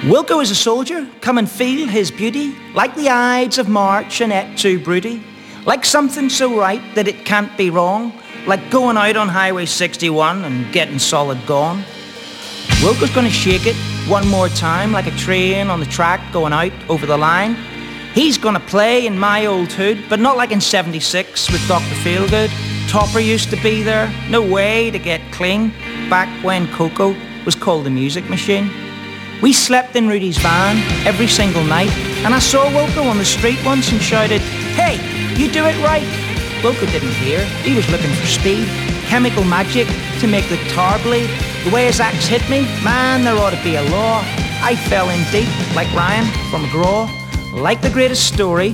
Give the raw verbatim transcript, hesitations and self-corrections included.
Wilco is a soldier, come and feel his beauty, like the Ides of March and et tu Brute, like something so right that it can't be wrong, like going out on Highway sixty-one and getting solid gone. Wilco's gonna shake it one more time like a train on the track going out over the line. He's gonna play in my old hood, but not like in seventy-six with Doctor Feelgood. Topper used to be there, no way to get clean, back when Coco was called the Music Machine. We slept in Rudy's van every single night, and I saw Wilco on the street once and shouted, "Hey, you do it right!" Wilco didn't hear, he was looking for speed, chemical magic to make the tar bleed. The way his axe hit me, man, there ought to be a law. I fell in deep, like Ryan from McGraw. Like the greatest story